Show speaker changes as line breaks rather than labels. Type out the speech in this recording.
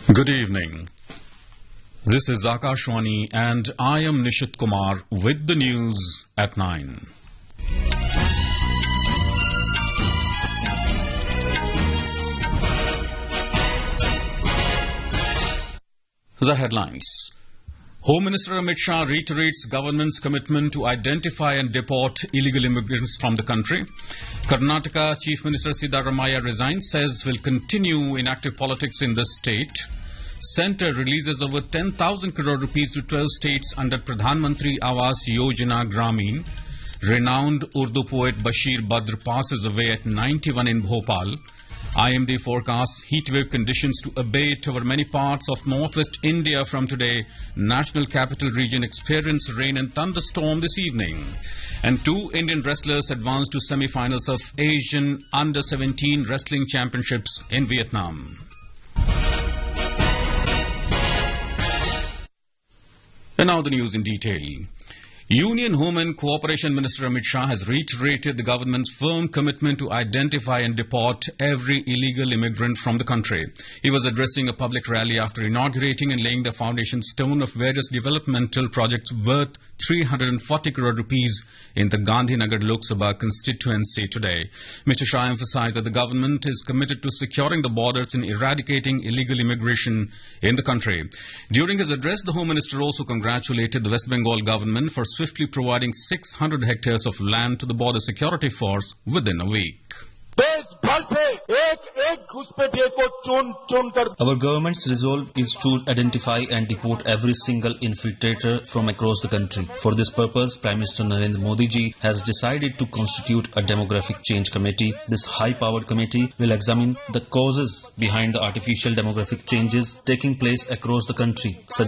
Good evening. This is Akashwani and I am Nishit Kumar with the news at 9. The headlines. Home Minister Amit Shah reiterates government's commitment to identify and deport illegal immigrants from the country. Karnataka Chief Minister Siddaramaiah resigns, says will continue inactive politics in the state. Centre releases over 10,000 crore rupees to 12 states under Pradhan Mantri Awas Yojana Gramin. Renowned Urdu poet Bashir Badr passes away at 91 in Bhopal. IMD forecasts heatwave conditions to abate over many parts of northwest India from today. National capital region experience rain and thunderstorm this evening. And two Indian wrestlers advance to semi-finals of Asian Under-17 Wrestling Championships in Vietnam. And now the news in detail. Union Home and Cooperation Minister Amit Shah has reiterated the government's firm commitment to identify and deport every illegal immigrant from the country. He was addressing a public rally after inaugurating and laying the foundation stone of various developmental projects worth 340 crore rupees in the Gandhinagar Lok Sabha constituency today. Mr. Shah emphasized that the government is committed to securing the borders and eradicating illegal immigration in the country. During his address, the Home Minister also congratulated the West Bengal government for swiftly providing 600 hectares of land to the Border Security Force within a week.
Our government's resolve is to identify and deport every single infiltrator from across the country. For this purpose, Prime Minister Narendra Modi ji has decided to constitute a demographic change committee. This high-powered committee will examine the causes behind the artificial demographic changes taking place across the country,